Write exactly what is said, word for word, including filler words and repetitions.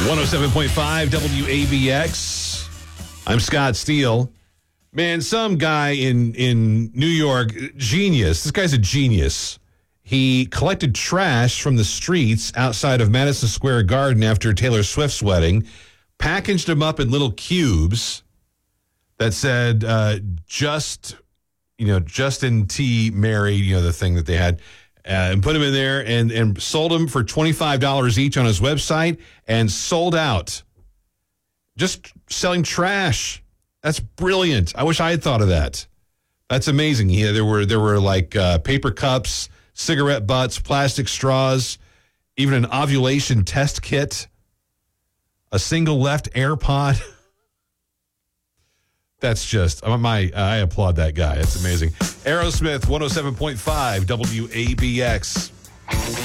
one oh seven point five W A B X. I'm Scott Steele. Man, some guy in, in New York, genius. This guy's a genius. He collected trash from the streets outside of Madison Square Garden after Taylor Swift's wedding, packaged them up in little cubes that said, uh, just, you know, Justin T. married, you know, the thing that they had. Uh, and put them in there and, and sold them for twenty-five dollars each on his website and sold out. Just selling trash. That's brilliant. I wish I had thought of that. That's amazing. Yeah, there were there were like uh, paper cups, cigarette butts, plastic straws, even an ovulation test kit, a single left AirPod. That's just, my. I applaud that guy. That's amazing. Aerosmith, one oh seven point five W A B X.